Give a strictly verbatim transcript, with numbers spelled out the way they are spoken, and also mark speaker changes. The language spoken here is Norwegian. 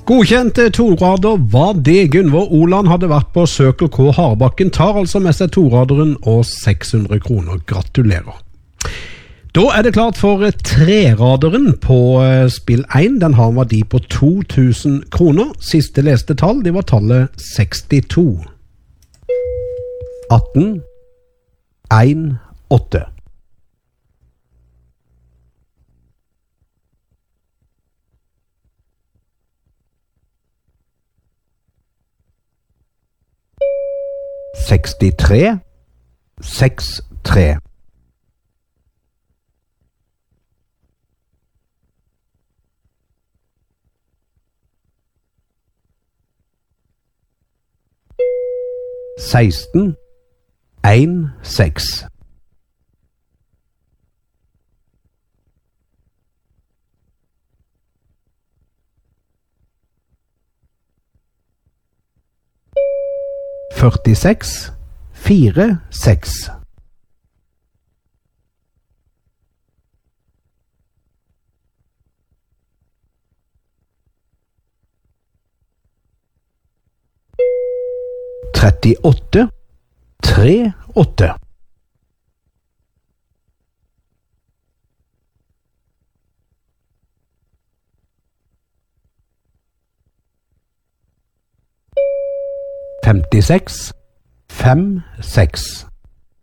Speaker 1: Godkjente torader var det. Gunvor Oland hadde vært på Circle K Harebakken, tar altså med seg toraderen og seks hundre kroner. Gratulerer. Da er det klart for treraderen på spill én. Den har en verdi på to tusen kroner. Siste leste tall, det var tallet sekstito. atten, en, åtte. sekstitre, seks, tre. seksten, en, seks. førtiseks, fire, seks. trettiåtte, tre, åtte. femtiseks, fem, seks.